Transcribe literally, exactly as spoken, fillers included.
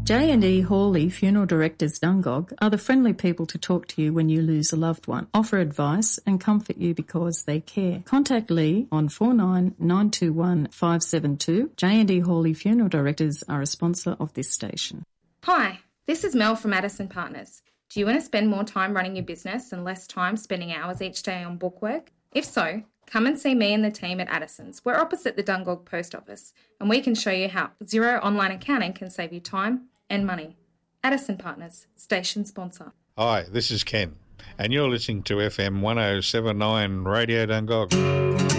J and E Hawley Funeral Directors Dungog are the friendly people to talk to you when you lose a loved one, offer advice and comfort you because they care. Contact Lee on four nine nine two one five seven two. J and E Hawley Funeral Directors are a sponsor of this station. Hi, this is Mel from Addison Partners. Do you want to spend more time running your business and less time spending hours each day on bookwork? If so, come and see me and the team at Addison's. We're opposite the Dungog Post Office, and we can show you how Xero Online Accounting can save you time and money. Addison Partners, station sponsor. Hi, this is Ken, and you're listening to F M one oh seven point nine Radio Dungog.